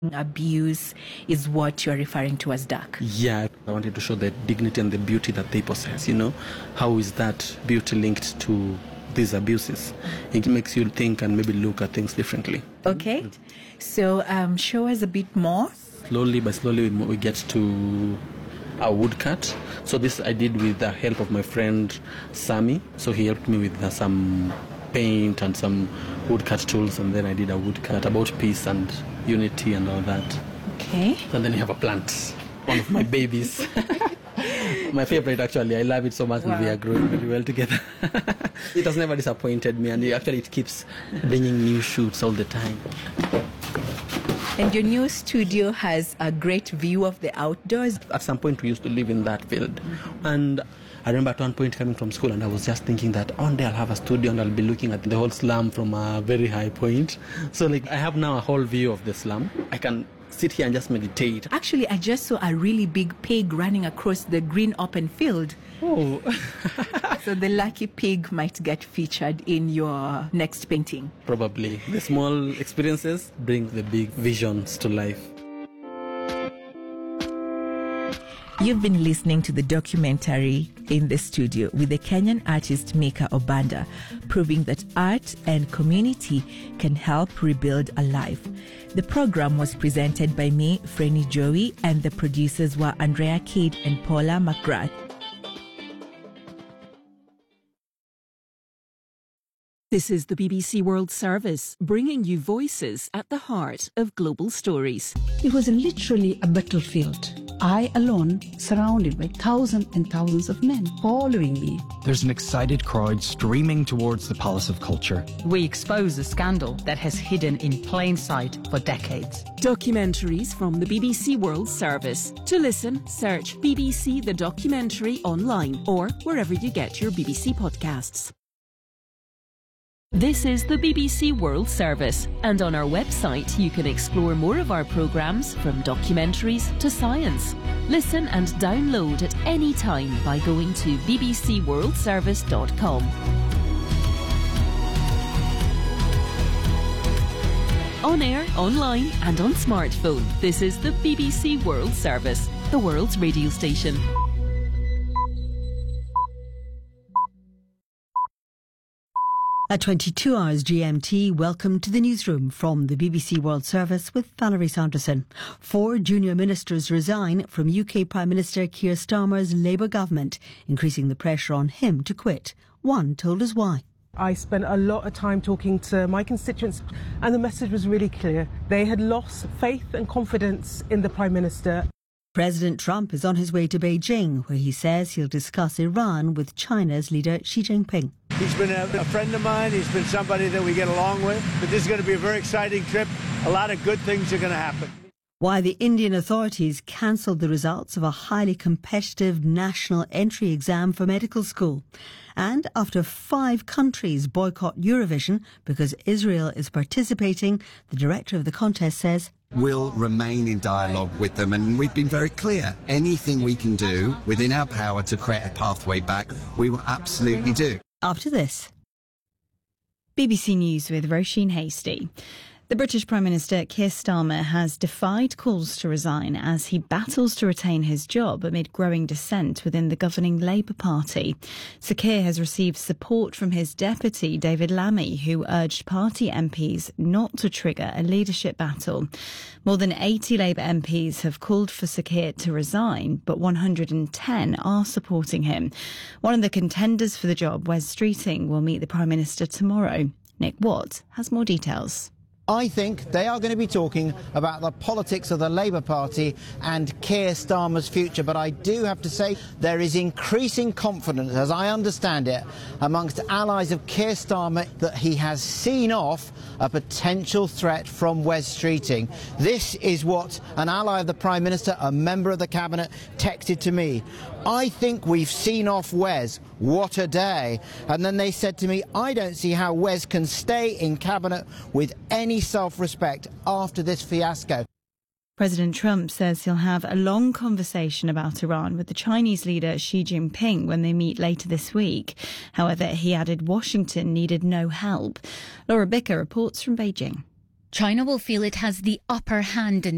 abuse is what you're referring to as dark. Yeah, I wanted to show the dignity and the beauty that they possess, How is that beauty linked to these abuses? It makes you think and maybe look at things differently. Okay, so show us a bit more. Slowly by slowly we get to a woodcut. So this I did with the help of my friend Sami. So he helped me with some paint and some woodcut tools, and then I did a woodcut about peace and unity and all that. Okay. And then you have a plant, one of my babies. My favorite, actually. I love it so much. Wow. We are growing very well together. It has never disappointed me, and it keeps bringing new shoots all the time. And your new studio has a great view of the outdoors. At some point, we used to live in that field. And I remember at one point coming from school, and I was just thinking that one day I'll have a studio and I'll be looking at the whole slum from a very high point. So I have now a whole view of the slum. I can sit here and just meditate. Actually, I just saw a really big pig running across the green open field. Oh. So the lucky pig might get featured in your next painting. Probably. The small experiences bring the big visions to life. You've been listening to the documentary In the Studio with the Kenyan artist Mika Obanda, proving that art and community can help rebuild a life. The program was presented by me, Freni Joey, and the producers were Andrea Kidd and Paula McGrath. This is the BBC World Service, bringing you voices at the heart of global stories. It was literally a battlefield. I alone, surrounded by thousands and thousands of men following me. There's an excited crowd streaming towards the Palace of Culture. We expose a scandal that has hidden in plain sight for decades. Documentaries from the BBC World Service. To listen, search BBC The Documentary online or wherever you get your BBC podcasts. This is the BBC World Service, and on our website you can explore more of our programmes from documentaries to science. Listen and download at any time by going to bbcworldservice.com. On air, online and on smartphone, this is the BBC World Service, the world's radio station. At 22 hours GMT, welcome to the newsroom from the BBC World Service with Valerie Sanderson. 4 junior ministers resign from UK Prime Minister Keir Starmer's Labour government, increasing the pressure on him to quit. One told us why. I spent a lot of time talking to my constituents, and the message was really clear. They had lost faith and confidence in the Prime Minister. President Trump is on his way to Beijing, where he says he'll discuss Iran with China's leader Xi Jinping. He's been a friend of mine. He's been somebody that we get along with. But this is going to be a very exciting trip. A lot of good things are going to happen. Why the Indian authorities cancelled the results of a highly competitive national entry exam for medical school. And after 5 countries boycott Eurovision because Israel is participating, the director of the contest says, "We'll remain in dialogue with them, and we've been very clear. Anything we can do within our power to create a pathway back, we will absolutely do." After this. BBC News with Roisin Hasty. The British Prime Minister Keir Starmer has defied calls to resign as he battles to retain his job amid growing dissent within the governing Labour Party. Sir Keir has received support from his deputy, David Lammy, who urged party MPs not to trigger a leadership battle. More than 80 Labour MPs have called for Sir Keir to resign, but 110 are supporting him. One of the contenders for the job, Wes Streeting, will meet the Prime Minister tomorrow. Nick Watt has more details. I think they are going to be talking about the politics of the Labour Party and Keir Starmer's future. But I do have to say there is increasing confidence, as I understand it, amongst allies of Keir Starmer that he has seen off a potential threat from Wes Streeting. This is what an ally of the Prime Minister, a member of the Cabinet, texted to me. "I think we've seen off Wes. What a day." And then they said to me, "I don't see how Wes can stay in Cabinet with any self-respect after this fiasco." President Trump says he'll have a long conversation about Iran with the Chinese leader Xi Jinping when they meet later this week. However, he added Washington needed no help. Laura Bicker reports from Beijing. China will feel it has the upper hand in